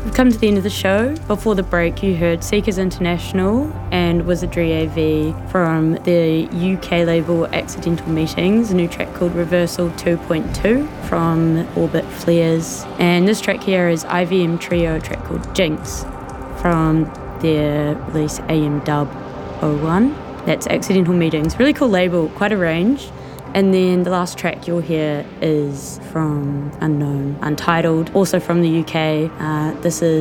We've come to the end of the show. Before the break, you heard Seekers International and Wizardry AV from the UK label Accidental Meetings, a new track called Reversal 2.2 from Orbit Flares. And this track here is IVM Trio, a track called Jinx from their release AM Dub 01. That's Accidental Meetings. Really cool label, quite a range. And then the last track you'll hear is from Unknown Untitled, also from the UK. This is